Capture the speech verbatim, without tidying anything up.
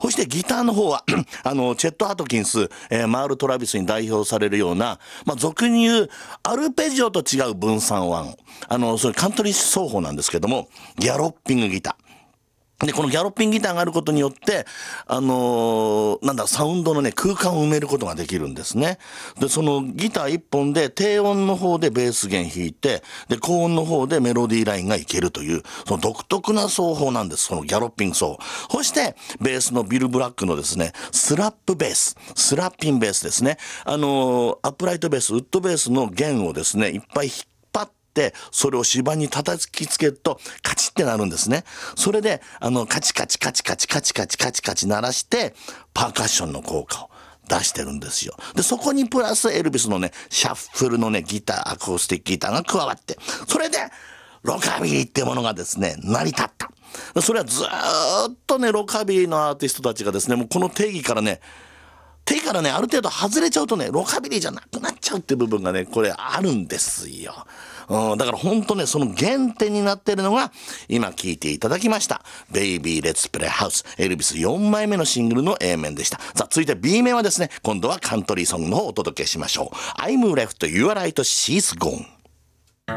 そしてギターの方はあのチェット・アトキンス、えー、マール・トラビスに代表されるような、まあ、俗に言うアルペジオと違う分散音、あのそれカントリー奏法なんですけども、ギャロッピングギターで、このギャロッピングギターがあることによって、あのー、なんだ、サウンドのね、空間を埋めることができるんですね。で、そのギター一本で、低音の方でベース弦弾いて、で、高音の方でメロディーラインがいけるという、その独特な奏法なんです。そのギャロッピング奏法。そして、ベースのビル・ブラックのですね、スラップベース、スラッピンベースですね。あのー、アップライトベース、ウッドベースの弦をですね、いっぱい弾でそれを指板に叩きつけるとカチッってなるんですね。それであのカチカチカチカチカチカチカチカチ鳴らしてパーカッションの効果を出してるんですよ。でそこにプラスエルビスのねシャッフルのねギター、アコースティックギターが加わって、それでロカビリーっていうものがですね成り立った。それはずーっとねロカビリーのアーティストたちがですねもうこの定義からね手からねある程度外れちゃうとねロカビリーじゃなくなっちゃうっていう部分がねこれあるんですよ。うん、だから本当ねその原点になっているのが今聴いていただきました「ベイビーレッツプレイハウス」エルビスよんまいめのシングルの A 面でした。さあ続いて B 面はですね今度はカントリーソングの方をお届けしましょう。 I'm left, you are right, she's gone。